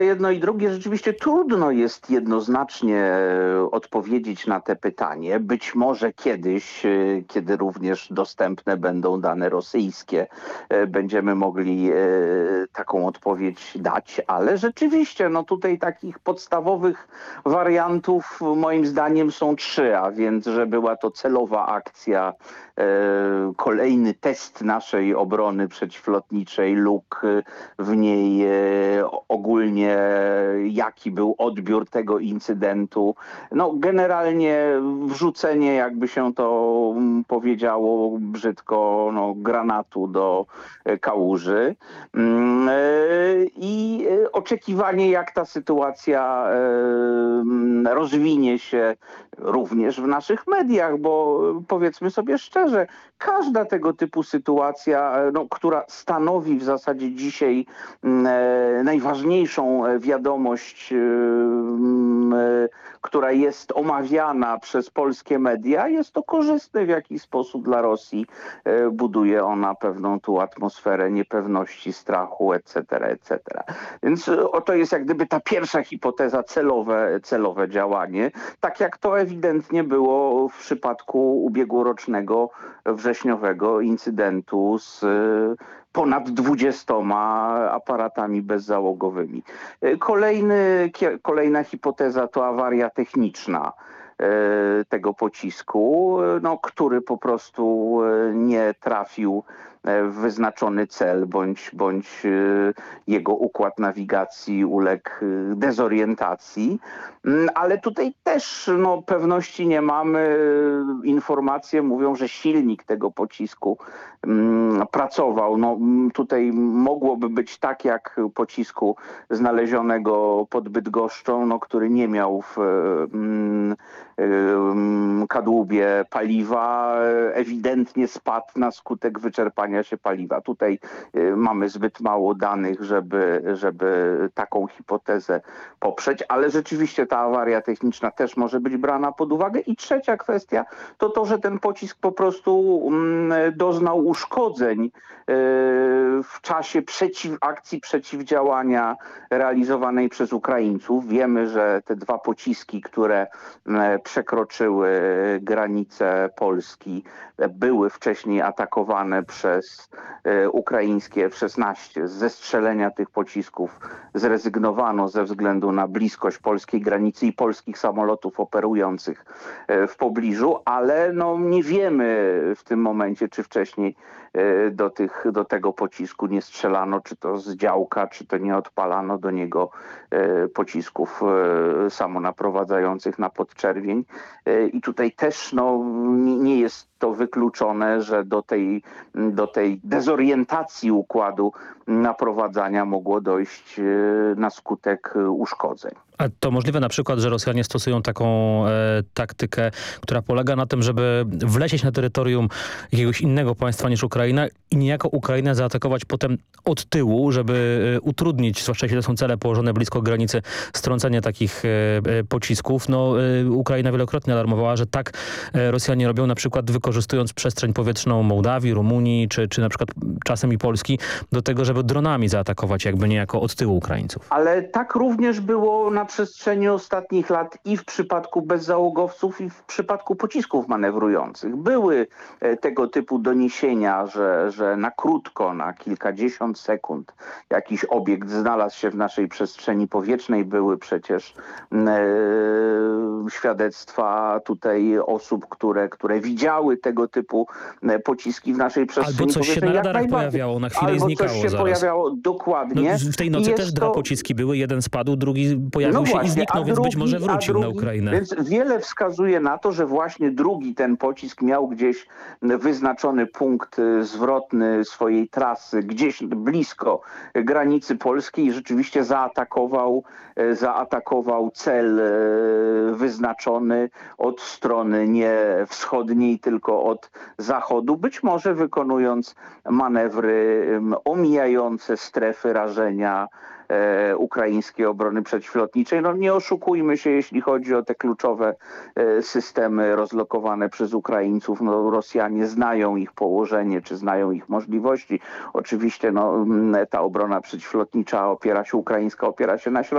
Jedno i drugie, rzeczywiście trudno jest jednoznacznie odpowiedzieć na te pytanie. Być może kiedyś, kiedy również dostępne będą dane rosyjskie, będziemy mogli taką odpowiedź dać, ale rzeczywiście no tutaj takich podstawowych wariantów moim zdaniem są trzy, a więc, że była to celowa akcja, kolejny test naszej obrony przeciwlotniczej, luk w niej, ogólnie jaki był odbiór tego incydentu. No generalnie wrzucenie, jakby się to powiedziało brzydko, no, granatu do kałuży i oczekiwanie, jak ta sytuacja rozwinie się również w naszych mediach, bo powiedzmy sobie szczerze, każda tego typu sytuacja, no, która stanowi w zasadzie dzisiaj najważniejszą wiadomość, która jest omawiana przez polskie media, jest to korzystne w jakiś sposób dla Rosji. Buduje ona pewną tu atmosferę niepewności, strachu, etc., etc. Więc oto jest jak gdyby ta pierwsza hipoteza, celowe działanie, tak jak to ewidentnie było w przypadku ubiegłorocznego wrześniowego incydentu z ponad 20 aparatami bezzałogowymi. Kolejna hipoteza to awaria techniczna tego pocisku, no, który po prostu nie trafił w wyznaczony cel, bądź jego układ nawigacji uległ dezorientacji. Ale tutaj też no, pewności nie mamy. Informacje mówią, że silnik tego pocisku pracował. No, tutaj mogłoby być tak jak pocisku znalezionego pod Bydgoszczą, no, który nie miał w kadłubie paliwa, ewidentnie spadł na skutek wyczerpania się paliwa. Tutaj mamy zbyt mało danych, żeby taką hipotezę poprzeć, ale rzeczywiście ta awaria techniczna też może być brana pod uwagę. I trzecia kwestia to to, że ten pocisk po prostu doznał uszkodzeń w czasie akcji przeciwdziałania realizowanej przez Ukraińców. Wiemy, że te dwa pociski, które przekroczyły granice Polski, były wcześniej atakowane przez ukraińskie F-16. Z zestrzelenia tych pocisków zrezygnowano ze względu na bliskość polskiej granicy i polskich samolotów operujących w pobliżu, ale no nie wiemy w tym momencie, czy wcześniej do tego pocisku nie strzelano, czy to z działka, czy to nie odpalano do niego pocisków samonaprowadzających na podczerwień. I tutaj też no, nie jest to wykluczone, że do tej dezorientacji układu naprowadzania mogło dojść na skutek uszkodzeń. A to możliwe na przykład, że Rosjanie stosują taką taktykę, która polega na tym, żeby wlecieć na terytorium jakiegoś innego państwa niż Ukraina i niejako Ukrainę zaatakować potem od tyłu, żeby utrudnić, zwłaszcza jeśli to są cele położone blisko granicy, strącenie takich pocisków. No, Ukraina wielokrotnie alarmowała, że tak Rosjanie robią, na przykład wykorzystując przestrzeń powietrzną Mołdawii, Rumunii, czy na przykład czasem i Polski, do tego, żeby dronami zaatakować jakby niejako od tyłu Ukraińców. Ale tak również było na przestrzeni ostatnich lat i w przypadku bezzałogowców, i w przypadku pocisków manewrujących. Były tego typu doniesienia, że na krótko, na kilkadziesiąt sekund jakiś obiekt znalazł się w naszej przestrzeni powietrznej. Były przecież świadectwa tutaj osób, które widziały tego typu pociski w naszej przestrzeni. Albo coś się na radarach pojawiało, na chwilę albo znikało coś się zaraz. pojawiało, dokładnie. No, w tej nocy też dwa pociski były, jeden spadł, drugi pojawił się i zniknął, więc być może wrócił na Ukrainę. Więc wiele wskazuje na to, że właśnie drugi ten pocisk miał gdzieś wyznaczony punkt zwrotny swojej trasy, gdzieś blisko granicy polskiej i rzeczywiście zaatakował cel wyznaczony od strony nie wschodniej, tylko od zachodu, być może wykonując manewry omijające strefy rażenia ukraińskiej obrony przeciwlotniczej. No nie oszukujmy się, jeśli chodzi o te kluczowe systemy rozlokowane przez Ukraińców. No, Rosjanie znają ich położenie, czy znają ich możliwości. Oczywiście no, ta obrona przeciwlotnicza ukraińska opiera się na środkach